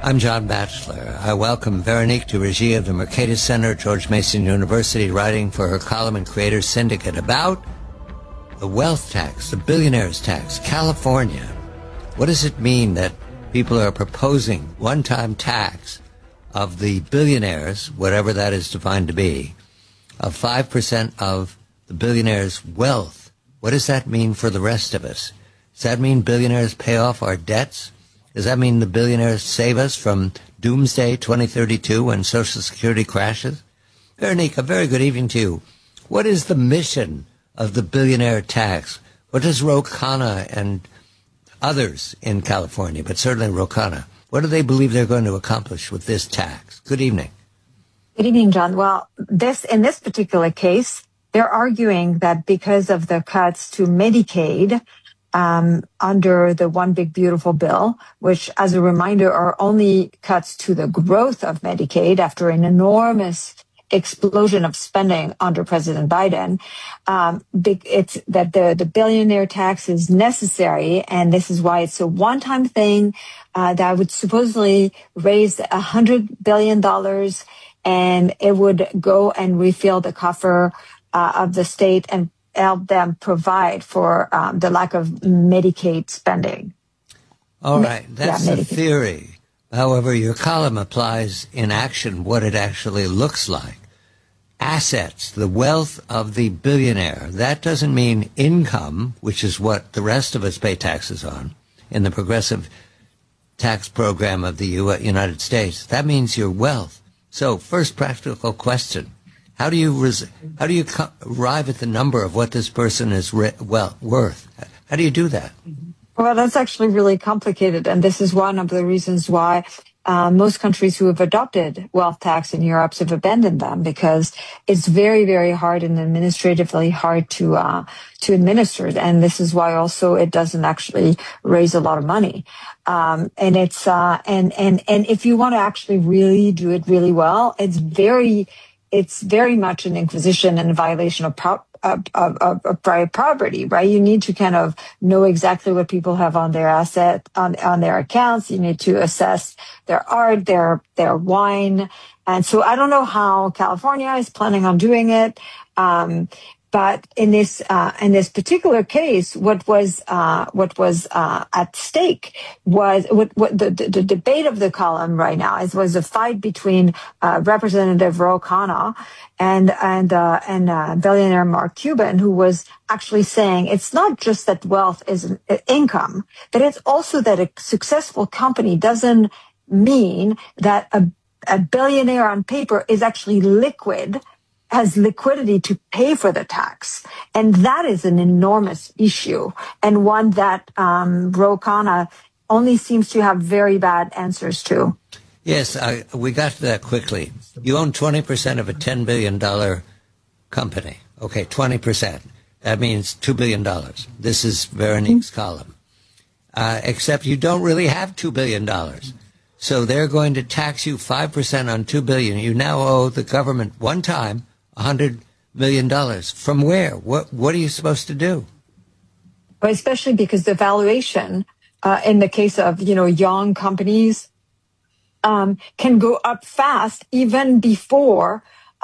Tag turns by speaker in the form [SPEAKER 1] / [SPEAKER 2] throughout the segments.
[SPEAKER 1] I'm John Batchelor. I welcome Veronique de Regie of the Mercatus Center at George Mason University, writing for her column in Creators Syndicate about the wealth tax, the billionaire's tax, California. What does it mean that people are proposing one-time tax of the billionaires, whatever that is defined to be, of 5% of the billionaire's wealth? What does that mean for the rest of us? Does that mean billionaires pay off our debts? Does that mean the billionaires save us from doomsday 2032 when Social Security crashes? Veronique, a very good evening to you. What is the mission of the billionaire tax? What does Ro Khanna and others in California, but certainly Ro Khanna, what do they believe they're going to accomplish with this tax? Good evening.
[SPEAKER 2] Good evening, John. Well, in this particular case, they're arguing that because of the cuts to Medicaid under the One Big Beautiful Bill, which, as a reminder, are only cuts to the growth of Medicaid after an enormous explosion of spending under President Biden, it's that the billionaire tax is necessary, and this is why it's a one-time thing that would supposedly raise $100 billion, and it would go and refill the coffer of the state and help them provide for the lack of Medicaid spending.
[SPEAKER 1] All right, that's the theory. However, your column applies in action what it actually looks like. Assets, the wealth of the billionaire. That doesn't mean income, which is what the rest of us pay taxes on in the progressive tax program of the United States. That means your wealth. So, first practical question. How do you arrive at the number of what this person is worth? How do you do that?
[SPEAKER 2] Well, that's actually really complicated, and this is one of the reasons why most countries who have adopted wealth tax in Europe have abandoned them, because it's very, very hard and administratively hard to administer, and this is why also it doesn't actually raise a lot of money. And it's and if you want to actually really do it really well, it's very much an inquisition and a violation of private property, right? You need to kind of know exactly what people have on their on their accounts. You need to assess their art, their wine. And so I don't know how California is planning on doing it. But in this particular case, what was at stake was what the debate of the column right now was a fight between Representative Ro Khanna and billionaire Mark Cuban, who was actually saying it's not just that wealth is an income, but it's also that a successful company doesn't mean that a billionaire on paper is actually has liquidity to pay for the tax. And that is an enormous issue, and one that Ro Khanna only seems to have very bad answers to.
[SPEAKER 1] Yes, we got to that quickly. You own 20% of a $10 billion company. Okay, 20%. That means $2 billion. This is Veronique's column. Except you don't really have $2 billion. So they're going to tax you 5% on $2 billion. You now owe the government one time $100 million. From where? What are you supposed to do?
[SPEAKER 2] Well, especially because the valuation in the case of young companies can go up fast even before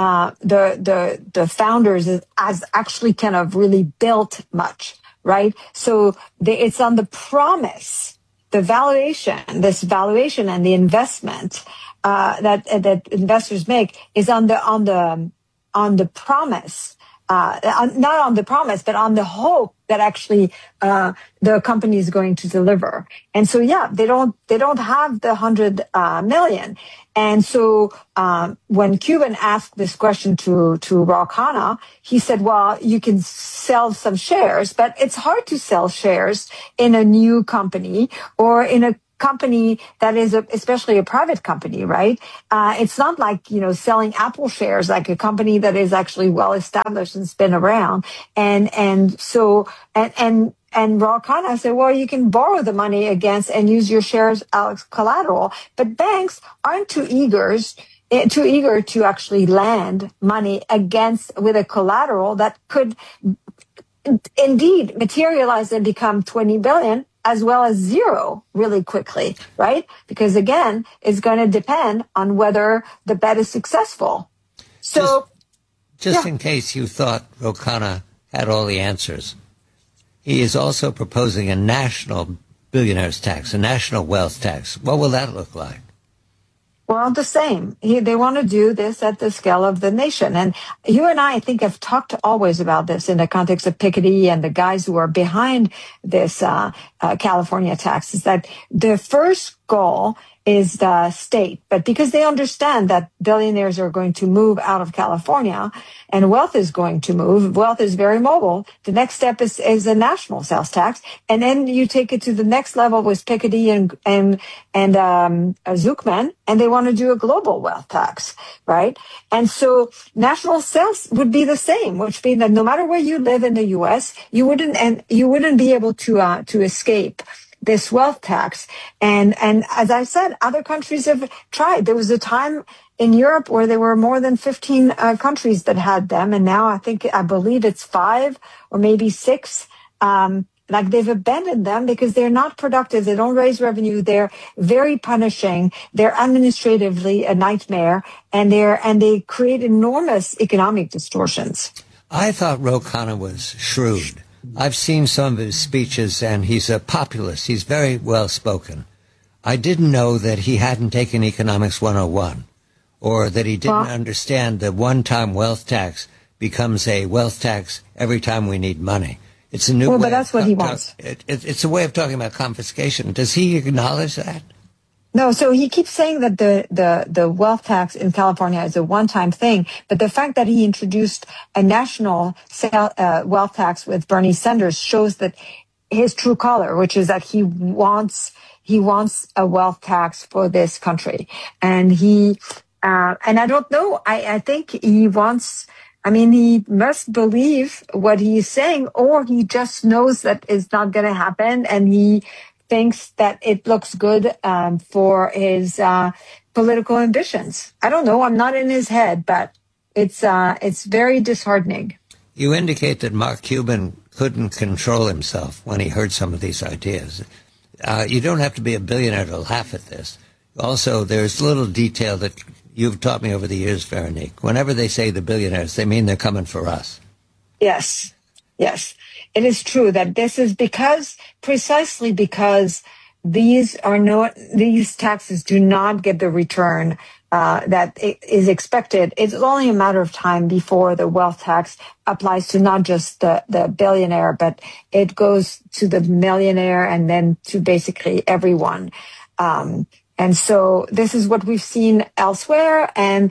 [SPEAKER 2] the founders has actually kind of really built much, right? So it's on the promise, this valuation and the investment that investors make is on the promise, not on the promise, but on the hope that actually the company is going to deliver. And so, yeah, they don't have the 100 million. And so when Cuban asked this question to Ro Khanna, he said, well, you can sell some shares, but it's hard to sell shares in a new company or in a company that is especially a private company, right? It's not like, selling Apple shares, like a company that is actually well established and has been around. And Ro Khanna said, well, you can borrow the money against and use your shares as collateral, but banks aren't too eager to actually lend money with a collateral that could indeed materialize and become 20 billion as well as zero really quickly, right? Because again, it's going to depend on whether the bet is successful. So,
[SPEAKER 1] just in case you thought Ro Khanna had all the answers, he is also proposing a national billionaires tax, a national wealth tax. What will that look like?
[SPEAKER 2] Well, the same. They want to do this at the scale of the nation. And you and I think, have talked always about this in the context of Piketty and the guys who are behind this California tax, is that the first goal is the state. But because they understand that billionaires are going to move out of California and wealth is going to move, wealth is very mobile, the next step is a national sales tax. And then you take it to the next level with Piketty and Zucman, and they want to do a global wealth tax, right? And so national sales would be the same, which means that no matter where you live in the U.S., you wouldn't be able to escape this wealth tax. And as I said, other countries have tried. There was a time in Europe where there were more than 15 countries that had them. And now I believe it's 5 or maybe 6. Like they've abandoned them because they're not productive. They don't raise revenue. They're very punishing. They're administratively a nightmare, and they create enormous economic distortions.
[SPEAKER 1] I thought Ro Khanna was shrewd. I've seen some of his speeches, and he's a populist. He's very well-spoken. I didn't know that he hadn't taken Economics 101, or that he didn't understand that one-time wealth tax becomes a wealth tax every time we need money. It's a new way.
[SPEAKER 2] But that's what he wants.
[SPEAKER 1] It's a way of talking about confiscation. Does he acknowledge that?
[SPEAKER 2] No, so he keeps saying that the wealth tax in California is a one-time thing, but the fact that he introduced a national wealth tax with Bernie Sanders shows that his true color, which is that he wants a wealth tax for this country, and and I don't know. I think he wants. I mean, he must believe what he's saying, or he just knows that it's not going to happen, and he thinks that it looks good for his political ambitions. I don't know. I'm not in his head, but it's very disheartening.
[SPEAKER 1] You indicate that Mark Cuban couldn't control himself when he heard some of these ideas. You don't have to be a billionaire to laugh at this. Also, there's little detail that you've taught me over the years, Veronique. Whenever they say the billionaires, they mean they're coming for us.
[SPEAKER 2] Yes. It is true that this is precisely because these taxes do not get the return that is expected. It's only a matter of time before the wealth tax applies to not just the billionaire, but it goes to the millionaire and then to basically everyone. And so this is what we've seen elsewhere, and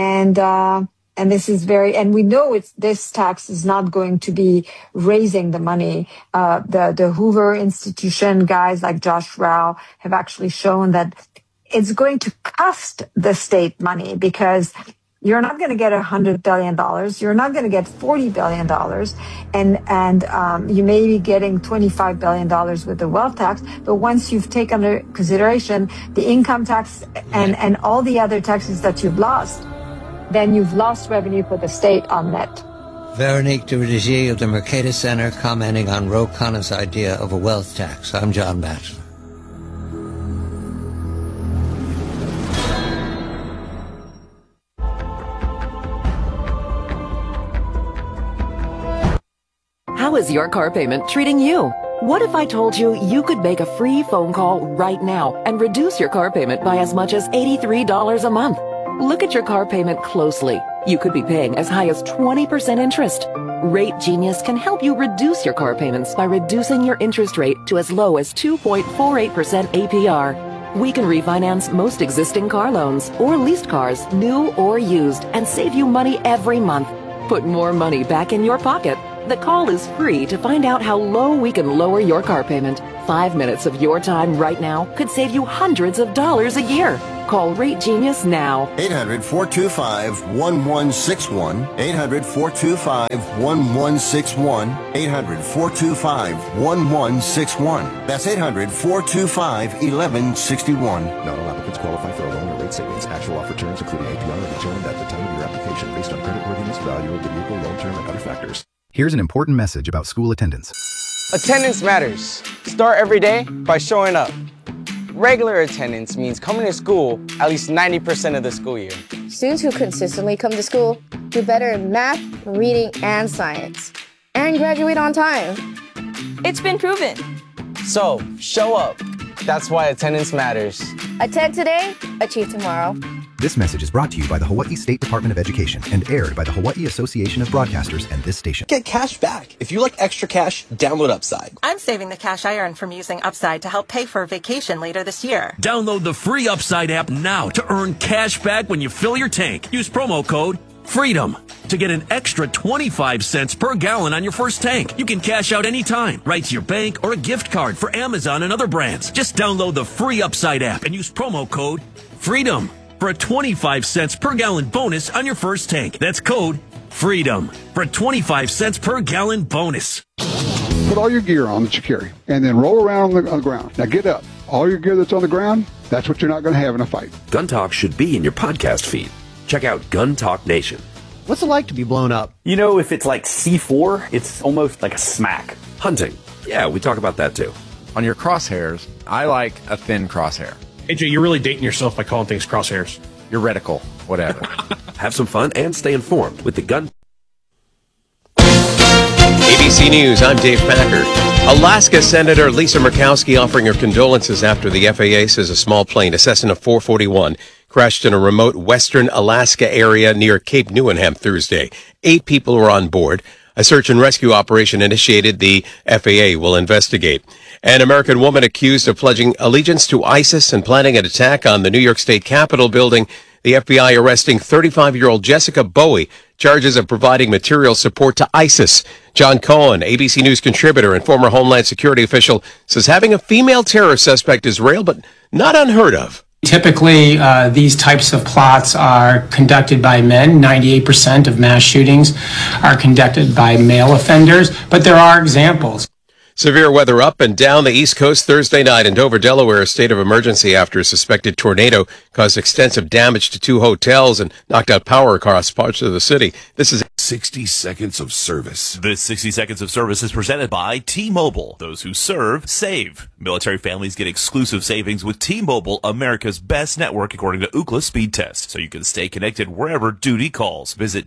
[SPEAKER 2] this is and we know this tax is not going to be raising the money. The Hoover Institution guys like Josh Rao have actually shown that it's going to cost the state money, because you're not going to get $100 billion. You're not going to get $40 billion. And you may be getting $25 billion with the wealth tax. But once you've taken under consideration the income tax and all the other taxes that you've lost, then you've lost revenue for the state on net.
[SPEAKER 1] Veronique de Rigier of the Mercatus Center commenting on Ro Khanna's idea of a wealth tax. I'm John Batchelor.
[SPEAKER 3] How is your car payment treating you? What if I told you you could make a free phone call right now and reduce your car payment by as much as $83 a month? Look at your car payment closely. You could be paying as high as 20% interest. Rate Genius can help you reduce your car payments by reducing your interest rate to as low as 2.48% APR. We can refinance most existing car loans or leased cars, new or used, and save you money every month. Put more money back in your pocket. The call is free to find out how low we can lower your car payment. 5 minutes of your time right now could save you hundreds of dollars a year. Call Rate Genius now.
[SPEAKER 4] 800-425-1161. 800-425-1161. 800-425-1161. That's 800-425-1161.
[SPEAKER 5] Not all applicants qualify for a loan or rate savings. Actual offer terms, including APR, are determined at the time of your application based on creditworthiness, value of the vehicle, loan term, and other factors.
[SPEAKER 6] Here's an important message about school attendance. Attendance matters. Start every day by showing up. Regular attendance means coming to school at least 90% of the school year.
[SPEAKER 7] Students who consistently come to school do better in math, reading, and science, and graduate on time.
[SPEAKER 8] It's been proven.
[SPEAKER 6] So, show up. That's why attendance matters.
[SPEAKER 7] Attend today, achieve tomorrow.
[SPEAKER 9] This message is brought to you by the Hawaii State Department of Education and aired by the Hawaii Association of Broadcasters and this station.
[SPEAKER 10] Get cash back. If you like extra cash, download Upside.
[SPEAKER 11] I'm saving the cash I earn from using Upside to help pay for a vacation later this year.
[SPEAKER 12] Download the free Upside app now to earn cash back when you fill your tank. Use promo code FREEDOM to get an extra 25 cents per gallon on your first tank. You can cash out anytime, right to your bank or a gift card for Amazon and other brands. Just download the free Upside app and use promo code FREEDOM for a 25 cents per gallon bonus on your first tank. That's code FREEDOM for a 25 cents per gallon bonus.
[SPEAKER 13] Put all your gear on that you carry and then roll around on the ground. Now get up. All your gear that's on the ground, that's what you're not going to have in a fight.
[SPEAKER 5] Gun Talk should be in your podcast feed. Check out Gun Talk Nation.
[SPEAKER 14] What's it like to be blown up?
[SPEAKER 15] You know, if it's like C4, it's almost like a smack.
[SPEAKER 5] Hunting. Yeah, we talk about that too.
[SPEAKER 16] On your crosshairs, I like a thin crosshair.
[SPEAKER 17] AJ, you're really dating yourself by calling things crosshairs.
[SPEAKER 16] Your reticle, whatever.
[SPEAKER 5] Have some fun and stay informed with the Gun.
[SPEAKER 18] ABC News, I'm Dave Packer. Alaska Senator Lisa Murkowski offering her condolences after the FAA says a small plane, a Cessna 441, crashed in a remote western Alaska area near Cape Newenham Thursday. 8 people were on board. A search and rescue operation initiated. The FAA will investigate. An American woman accused of pledging allegiance to ISIS and planning an attack on the New York State Capitol building. The FBI arresting 35-year-old Jessica Bowie, charges of providing material support to ISIS. John Cohen, ABC News contributor and former Homeland Security official, says having a female terror suspect is rare, but not unheard of.
[SPEAKER 19] Typically, these types of plots are conducted by men. 98% of mass shootings are conducted by male offenders, but there are examples.
[SPEAKER 18] Severe weather up and down the East Coast Thursday night. In Dover, Delaware, a state of emergency after a suspected tornado caused extensive damage to 2 hotels and knocked out power across parts of the city. This is
[SPEAKER 20] 60 seconds of service.
[SPEAKER 21] This 60 seconds of service is presented by T-Mobile. Those who serve, save. Military families get exclusive savings with T-Mobile, America's best network according to Ookla speed test, so you can stay connected wherever duty calls. Visit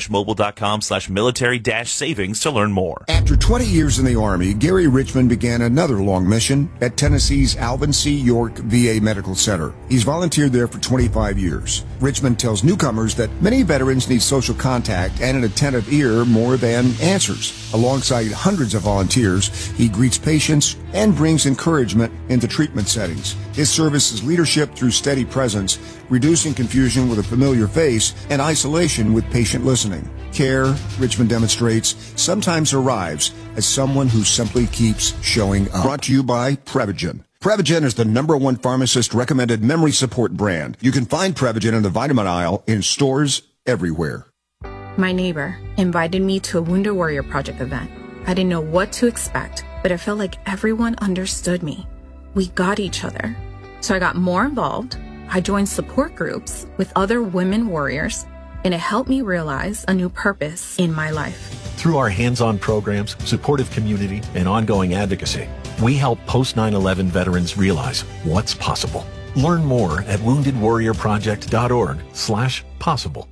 [SPEAKER 21] t-mobile.com/military-savings to learn more.
[SPEAKER 4] After 20 years in the Army, Gary Richmond began another long mission at Tennessee's Alvin C. York VA Medical Center. He's volunteered there for 25 years. Richmond tells newcomers that many veterans need social contact and an attentive ear more than answers. Alongside hundreds of volunteers, he greets patients and brings encouragement into treatment settings. His service is leadership through steady presence, reducing confusion with a familiar face, and isolation with patient listening. Care, Richmond demonstrates, sometimes arrives as someone who simply keeps showing up. Brought to you by Prevagen. Prevagen is the #1 pharmacist-recommended memory support brand. You can find Prevagen in the vitamin aisle in stores everywhere.
[SPEAKER 22] My neighbor invited me to a Wounded Warrior Project event. I didn't know what to expect, but I felt like everyone understood me. We got each other. So I got more involved. I joined support groups with other women warriors, and it helped me realize a new purpose in my life.
[SPEAKER 23] Through our hands-on programs, supportive community, and ongoing advocacy, we help post-9/11 veterans realize what's possible. Learn more at woundedwarriorproject.org/possible.